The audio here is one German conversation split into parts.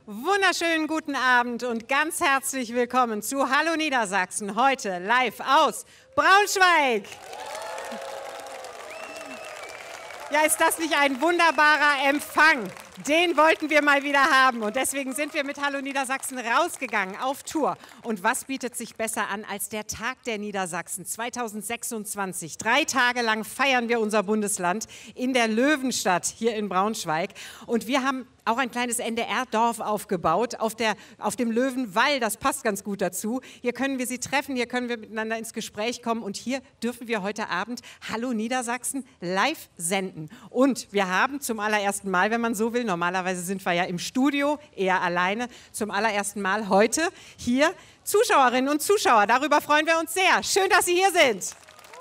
Wunderschönen guten Abend und ganz herzlich willkommen zu Hallo Niedersachsen, heute live aus Braunschweig. Ja, ist das nicht ein wunderbarer Empfang? Den wollten wir mal wieder haben und deswegen sind wir mit Hallo Niedersachsen rausgegangen auf Tour. Und was bietet sich besser an als der Tag der Niedersachsen 2026? 3 Tage lang feiern wir unser Bundesland in der Löwenstadt hier in Braunschweig. Und wir haben auch ein kleines NDR-Dorf aufgebaut auf dem Löwenwall. Das passt ganz gut dazu. Hier können wir Sie treffen, hier können wir miteinander ins Gespräch kommen und hier dürfen wir heute Abend Hallo Niedersachsen live senden. Und wir haben zum allerersten Mal, wenn man so will, normalerweise sind wir ja im Studio, eher alleine, zum allerersten Mal heute hier Zuschauerinnen und Zuschauer. Darüber freuen wir uns sehr. Schön, dass Sie hier sind.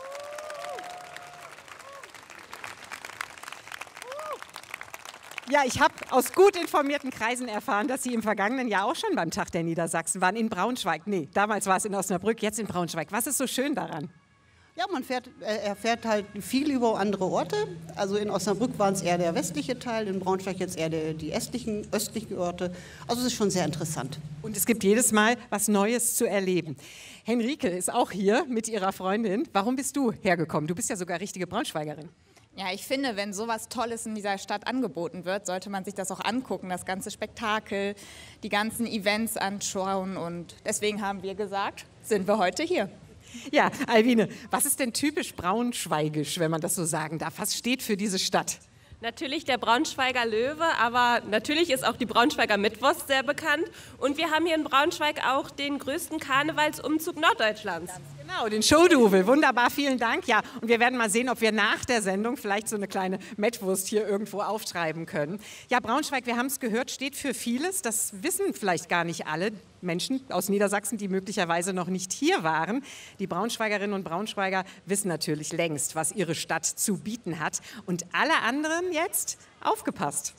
Ja, ich habe aus gut informierten Kreisen erfahren, dass Sie im vergangenen Jahr auch schon beim Tag der Niedersachsen waren, in Braunschweig. Nee, damals war es in Osnabrück, jetzt in Braunschweig. Was ist so schön daran? Ja, man erfährt halt viel über andere Orte. Also in Osnabrück waren es eher der westliche Teil, in Braunschweig jetzt eher die östlichen Orte. Also es ist schon sehr interessant. Und es gibt jedes Mal was Neues zu erleben. Henrike ist auch hier mit ihrer Freundin. Warum bist du hergekommen? Du bist ja sogar richtige Braunschweigerin. Ja, ich finde, wenn sowas Tolles in dieser Stadt angeboten wird, sollte man sich das auch angucken, das ganze Spektakel, die ganzen Events anschauen. Und deswegen haben wir gesagt, sind wir heute hier. Ja, Alwine, was ist denn typisch braunschweigisch, wenn man das so sagen darf? Was steht für diese Stadt? Natürlich der Braunschweiger Löwe, aber natürlich ist auch die Braunschweiger Mittwurst sehr bekannt. Und wir haben hier in Braunschweig auch den größten Karnevalsumzug Norddeutschlands. Genau, den Showduvel. Wunderbar, vielen Dank. Ja, und wir werden mal sehen, ob wir nach der Sendung vielleicht so eine kleine Mettwurst hier irgendwo auftreiben können. Ja, Braunschweig, wir haben es gehört, steht für vieles. Das wissen vielleicht gar nicht alle Menschen aus Niedersachsen, die möglicherweise noch nicht hier waren. Die Braunschweigerinnen und Braunschweiger wissen natürlich längst, was ihre Stadt zu bieten hat. Und alle anderen jetzt aufgepasst.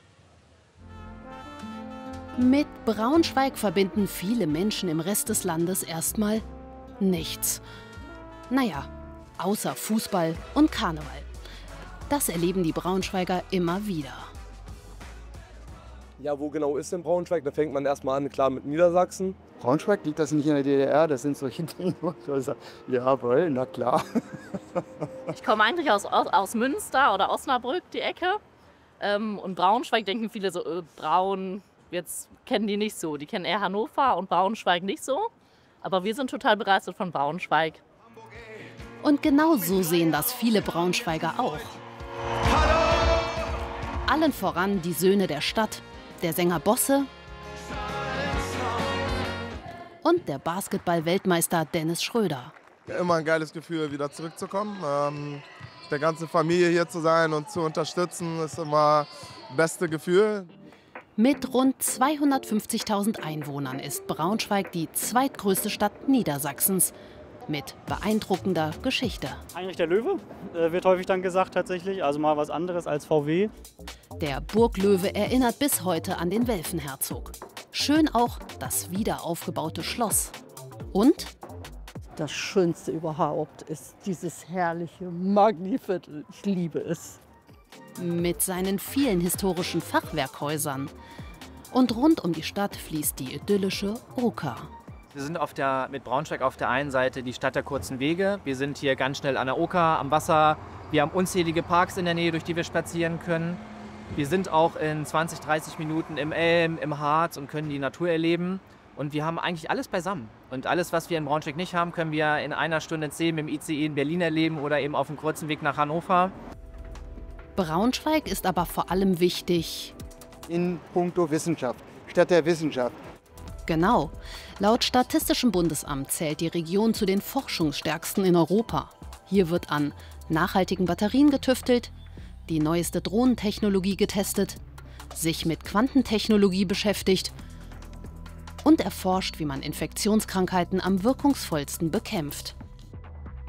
Mit Braunschweig verbinden viele Menschen im Rest des Landes erstmal nichts. Naja, außer Fußball und Karneval. Das erleben die Braunschweiger immer wieder. Ja, wo genau ist denn Braunschweig? Da fängt man erstmal an, klar, mit Niedersachsen. Braunschweig, liegt das nicht in der DDR? Das sind solche Dinge. Jawohl, na klar. Ich komme eigentlich aus Münster oder Osnabrück, die Ecke. Und Braunschweig denken viele so, Braun, jetzt kennen die nicht so. Die kennen eher Hannover und Braunschweig nicht so. Aber wir sind total begeistert von Braunschweig. Und genau so sehen das viele Braunschweiger auch. Allen voran die Söhne der Stadt, der Sänger Bosse und der Basketball-Weltmeister Dennis Schröder. Immer ein geiles Gefühl, wieder zurückzukommen. Der ganze Familie hier zu sein und zu unterstützen, ist immer das beste Gefühl. Mit rund 250.000 Einwohnern ist Braunschweig die zweitgrößte Stadt Niedersachsens. Mit beeindruckender Geschichte. Heinrich der Löwe wird häufig dann gesagt tatsächlich, also mal was anderes als VW. Der Burglöwe erinnert bis heute an den Welfenherzog. Schön auch das wiederaufgebaute Schloss. Und? Das Schönste überhaupt ist dieses herrliche Magni-Viertel. Ich liebe es. Mit seinen vielen historischen Fachwerkhäusern. Und rund um die Stadt fließt die idyllische Oker. Wir sind mit Braunschweig auf der einen Seite die Stadt der kurzen Wege. Wir sind hier ganz schnell an der Oker, am Wasser. Wir haben unzählige Parks in der Nähe, durch die wir spazieren können. Wir sind auch in 20, 30 Minuten im Elm, im Harz und können die Natur erleben. Und wir haben eigentlich alles beisammen. Und alles, was wir in Braunschweig nicht haben, können wir in 1 Stunde 10 mit dem ICE in Berlin erleben oder eben auf dem kurzen Weg nach Hannover. Braunschweig ist aber vor allem wichtig in puncto Wissenschaft, Stadt der Wissenschaft. Genau. Laut Statistischem Bundesamt zählt die Region zu den forschungsstärksten in Europa. Hier wird an nachhaltigen Batterien getüftelt, die neueste Drohnentechnologie getestet, sich mit Quantentechnologie beschäftigt und erforscht, wie man Infektionskrankheiten am wirkungsvollsten bekämpft.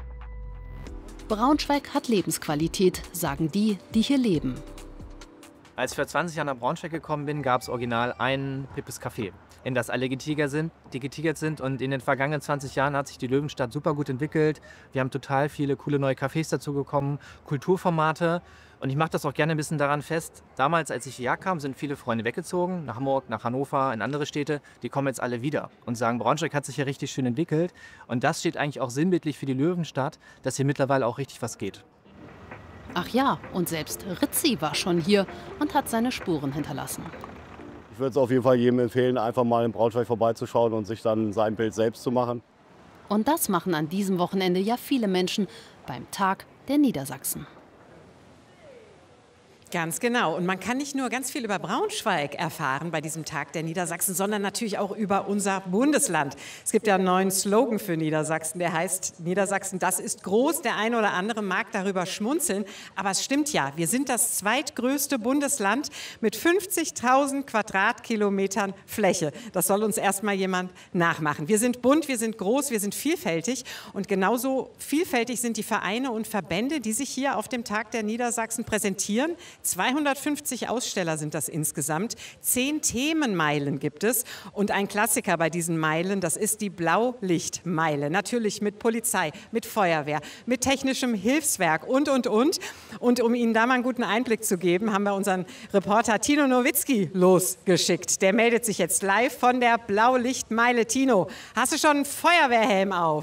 Braunschweig hat Lebensqualität, sagen die, die hier leben. Als ich vor 20 Jahren nach Braunschweig gekommen bin, gab es original ein hippes Café, in das alle getigert sind. Und in den vergangenen 20 Jahren hat sich die Löwenstadt super gut entwickelt. Wir haben total viele coole neue Cafés dazu bekommen, Kulturformate. Und ich mache das auch gerne ein bisschen daran fest. Damals, als ich hierher kam, sind viele Freunde weggezogen, nach Hamburg, nach Hannover, in andere Städte. Die kommen jetzt alle wieder und sagen, Braunschweig hat sich ja richtig schön entwickelt. Und das steht eigentlich auch sinnbildlich für die Löwenstadt, dass hier mittlerweile auch richtig was geht. Ach ja, und selbst Ritzi war schon hier und hat seine Spuren hinterlassen. Ich würde es auf jeden Fall jedem empfehlen, einfach mal in Braunschweig vorbeizuschauen und sich dann sein Bild selbst zu machen. Und das machen an diesem Wochenende ja viele Menschen beim Tag der Niedersachsen. Ganz genau. Und man kann nicht nur ganz viel über Braunschweig erfahren bei diesem Tag der Niedersachsen, sondern natürlich auch über unser Bundesland. Es gibt ja einen neuen Slogan für Niedersachsen, der heißt Niedersachsen, das ist groß. Der eine oder andere mag darüber schmunzeln, aber es stimmt ja. Wir sind das zweitgrößte Bundesland mit 50.000 Quadratkilometern Fläche. Das soll uns erstmal jemand nachmachen. Wir sind bunt, wir sind groß, wir sind vielfältig und genauso vielfältig sind die Vereine und Verbände, die sich hier auf dem Tag der Niedersachsen präsentieren. 250 Aussteller sind das insgesamt, 10 Themenmeilen gibt es und ein Klassiker bei diesen Meilen, das ist die Blaulichtmeile. Natürlich mit Polizei, mit Feuerwehr, mit technischem Hilfswerk und. Und um Ihnen da mal einen guten Einblick zu geben, haben wir unseren Reporter Tino Nowitzki losgeschickt. Der meldet sich jetzt live von der Blaulichtmeile. Tino, hast du schon einen Feuerwehrhelm auf?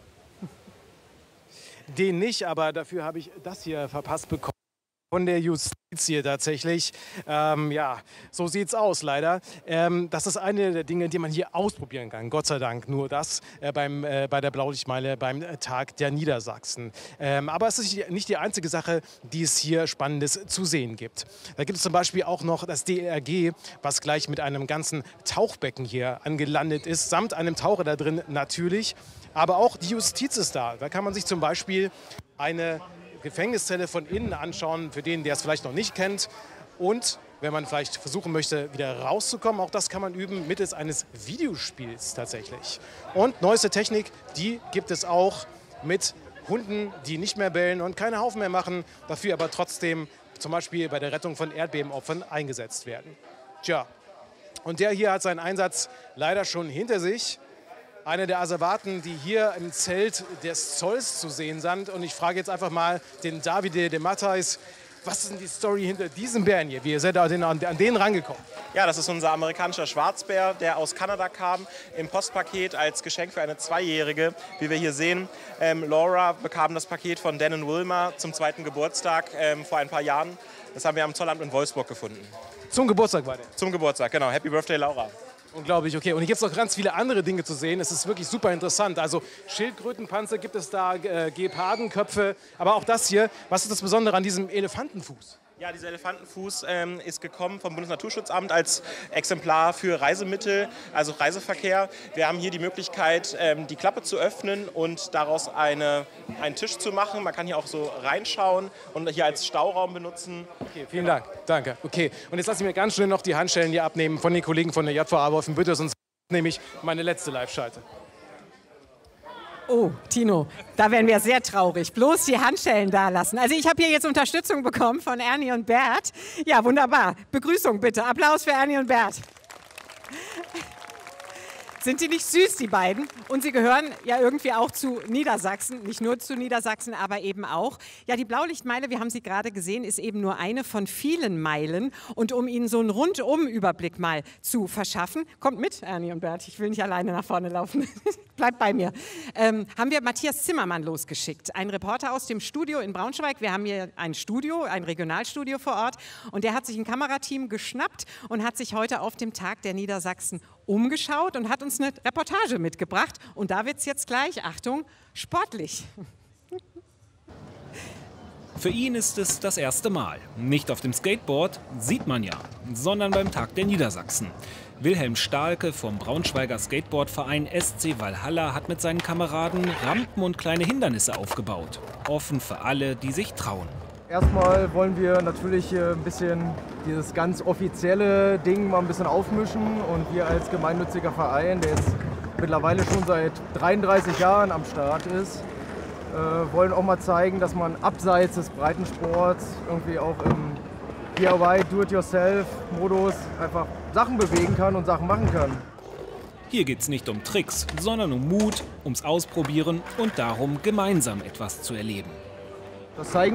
Den nicht, aber dafür habe ich das hier verpasst bekommen. Von der Justiz hier tatsächlich. Ja, so sieht's aus leider. Das ist eine der Dinge, die man hier ausprobieren kann. Gott sei Dank nur das bei der Blaulichtmeile beim Tag der Niedersachsen. Aber es ist nicht die einzige Sache, die es hier Spannendes zu sehen gibt. Da gibt es zum Beispiel auch noch das DLRG, was gleich mit einem ganzen Tauchbecken hier angelandet ist, samt einem Taucher da drin natürlich. Aber auch die Justiz ist da. Da kann man sich zum Beispiel eine Gefängniszelle von innen anschauen, für den, der es vielleicht noch nicht kennt. Und wenn man vielleicht versuchen möchte, wieder rauszukommen, auch das kann man üben mittels eines Videospiels tatsächlich. Und neueste Technik, die gibt es auch mit Hunden, die nicht mehr bellen und keine Haufen mehr machen, dafür aber trotzdem zum Beispiel bei der Rettung von Erdbebenopfern eingesetzt werden. Tja, und der hier hat seinen Einsatz leider schon hinter sich. Einer der Asservaten, die hier im Zelt des Zolls zu sehen sind. Und ich frage jetzt einfach mal den Davide de Matthijs, was ist denn die Story hinter diesem Bären hier? Wie seid ihr an den rangekommen? Ja, das ist unser amerikanischer Schwarzbär, der aus Kanada kam, im Postpaket als Geschenk für eine Zweijährige. Wie wir hier sehen, Laura bekam das Paket von Dan und Wilma zum 2. Geburtstag vor ein paar Jahren. Das haben wir am Zollamt in Wolfsburg gefunden. Zum Geburtstag war der? Zum Geburtstag, genau. Happy Birthday, Laura. Unglaublich, okay. Und hier gibt es noch ganz viele andere Dinge zu sehen. Es ist wirklich super interessant. Also Schildkrötenpanzer gibt es da, Gepardenköpfe, aber auch das hier. Was ist das Besondere an diesem Elefantenfuß? Ja, dieser Elefantenfuß ist gekommen vom Bundesnatурschutzamt als Exemplar für Reisemittel, also Reiseverkehr. Wir haben hier die Möglichkeit, die Klappe zu öffnen und daraus einen Tisch zu machen. Man kann hier auch so reinschauen und hier als Stauraum benutzen. Okay, vielen Dank. Danke. Okay, und jetzt lasse ich mir ganz schnell noch die Handschellen hier abnehmen von den Kollegen von der JVA Wolfenbüttel, sonst nehme ich meine letzte Live-Schalte. Oh, Tino, da wären wir sehr traurig. Bloß die Handschellen da lassen. Also ich habe hier jetzt Unterstützung bekommen von Ernie und Bert. Ja, wunderbar. Begrüßung bitte. Applaus für Ernie und Bert. Sind die nicht süß, die beiden? Und sie gehören ja irgendwie auch zu Niedersachsen, nicht nur zu Niedersachsen, aber eben auch. Ja, die Blaulichtmeile, wir haben sie gerade gesehen, ist eben nur eine von vielen Meilen. Und um Ihnen so einen Rundum-Überblick mal zu verschaffen, kommt mit, Ernie und Bert, ich will nicht alleine nach vorne laufen, bleibt bei mir, haben wir Matthias Zimmermann losgeschickt, ein Reporter aus dem Studio in Braunschweig. Wir haben hier ein Studio, ein Regionalstudio vor Ort und der hat sich ein Kamerateam geschnappt und hat sich heute auf dem Tag der Niedersachsen umgeschaut und hat uns eine Reportage mitgebracht. Und da wird es jetzt gleich, Achtung, sportlich. Für ihn ist es das erste Mal. Nicht auf dem Skateboard, sieht man ja, sondern beim Tag der Niedersachsen. Wilhelm Stahlke vom Braunschweiger Skateboardverein SC Walhalla hat mit seinen Kameraden Rampen und kleine Hindernisse aufgebaut. Offen für alle, die sich trauen. Erstmal wollen wir natürlich ein bisschen dieses ganz offizielle Ding mal ein bisschen aufmischen. Und wir als gemeinnütziger Verein, der jetzt mittlerweile schon seit 33 Jahren am Start ist, wollen auch mal zeigen, dass man abseits des Breitensports irgendwie auch DIY, Do-it-yourself-Modus einfach Sachen bewegen kann und Sachen machen kann. Hier geht es nicht um Tricks, sondern um Mut, ums Ausprobieren und darum, gemeinsam etwas zu erleben. Das zeigen